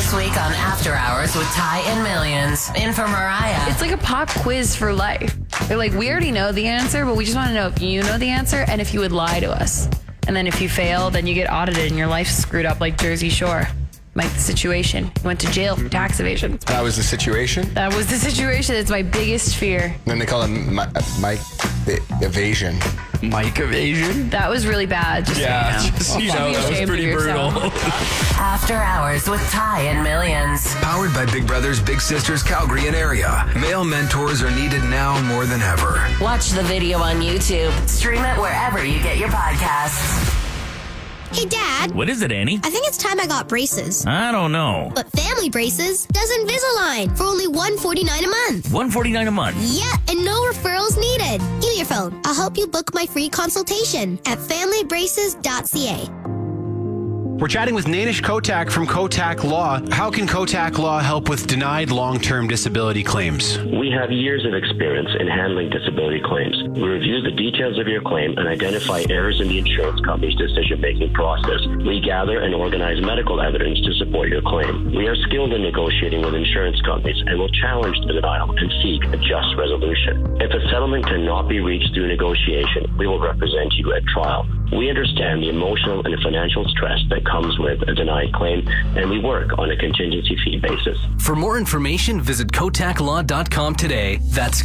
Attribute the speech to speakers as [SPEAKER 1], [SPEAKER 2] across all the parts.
[SPEAKER 1] This week on After Hours with Ty and Millions. In for Mariah.
[SPEAKER 2] It's like a pop quiz for life. They're like, we already know the answer, but we just want to know if you know the answer and if you would lie to us. And then if you fail, then you get audited and your life's screwed up like Jersey Shore. Mike the Situation. He went to jail for tax evasion.
[SPEAKER 3] That was the situation?
[SPEAKER 2] That was the situation. It's my biggest fear.
[SPEAKER 3] Then they call him Mike the Evasion.
[SPEAKER 4] Mike Evasion?
[SPEAKER 2] That was really bad.
[SPEAKER 4] That was pretty brutal.
[SPEAKER 1] After Hours with Ty and Millions.
[SPEAKER 5] Powered by Big Brothers Big Sisters Calgary and area. Male mentors are needed now more than ever.
[SPEAKER 1] Watch the video on YouTube. Stream it wherever you get your podcasts.
[SPEAKER 6] Hey, Dad.
[SPEAKER 4] What is it, Annie?
[SPEAKER 6] I think it's time I got braces.
[SPEAKER 4] I don't know.
[SPEAKER 6] But Family Braces does Invisalign for only $149 a month.
[SPEAKER 4] $149 a month?
[SPEAKER 6] Yeah, and no referrals needed. Give me your phone. I'll help you book my free consultation at familybraces.ca.
[SPEAKER 7] We're chatting with Nainish Kotak from Kotak Law. How can Kotak Law help with denied long-term disability claims?
[SPEAKER 8] We have years of experience in handling disability claims. We review the details of your claim and identify errors in the insurance company's decision-making process. We gather and organize medical evidence to support your claim. We are skilled in negotiating with insurance companies and will challenge the denial and seek a just resolution. If a settlement cannot be reached through negotiation, we will represent you at trial. We understand the emotional and financial stress that comes with a denied claim, and we work on a contingency fee basis.
[SPEAKER 9] For more information, visit kotaklaw.com today. That's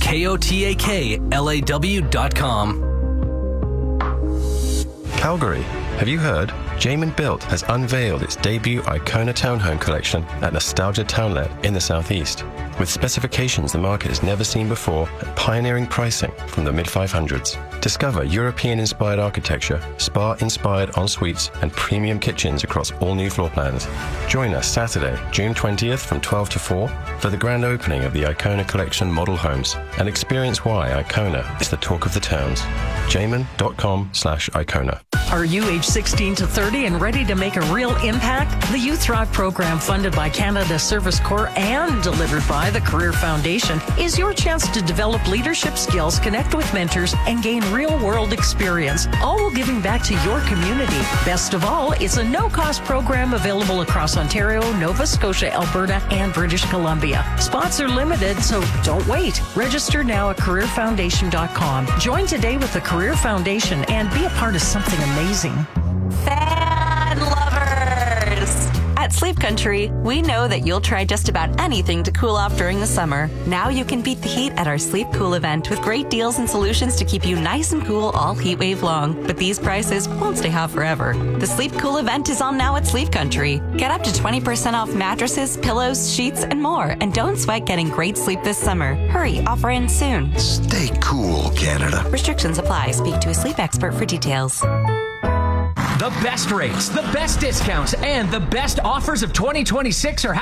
[SPEAKER 9] KOTAKLAW.com.
[SPEAKER 10] Calgary, have you heard? Jamin Built has unveiled its debut Icona Townhome collection at Nostalgia Townlet in the southeast. With specifications the market has never seen before at pioneering pricing from the mid-500s. Discover European-inspired architecture, spa-inspired en-suites, and premium kitchens across all new floor plans. Join us Saturday, June 20th from 12 to 4 for the grand opening of the Icona Collection model homes and experience why Icona is the talk of the towns. Jamin.com/Icona.
[SPEAKER 11] Are you age 16 to 30 and ready to make a real impact? The Youth Rock program, funded by Canada Service Corps and delivered by the Career Foundation, is your chance to develop leadership skills, connect with mentors, and gain real-world experience, all while giving back to your community. Best of all, it's a no-cost program available across Ontario, Nova Scotia, Alberta, and British Columbia. Spots are limited, so don't wait. Register now at careerfoundation.com. Join today with the Career Foundation and be a part of something amazing.
[SPEAKER 12] Fan lovers! At Sleep Country, we know that you'll try just about anything to cool off during the summer. Now you can beat the heat at our Sleep Cool event with great deals and solutions to keep you nice and cool all heat wave long. But these prices won't stay hot forever. The Sleep Cool event is on now at Sleep Country. Get up to 20% off mattresses, pillows, sheets, and more. And don't sweat getting great sleep this summer. Hurry, offer ends soon.
[SPEAKER 5] Stay cool, Canada.
[SPEAKER 12] Restrictions apply. Speak to a sleep expert for details.
[SPEAKER 13] The best rates, the best discounts, and the best offers of 2026 are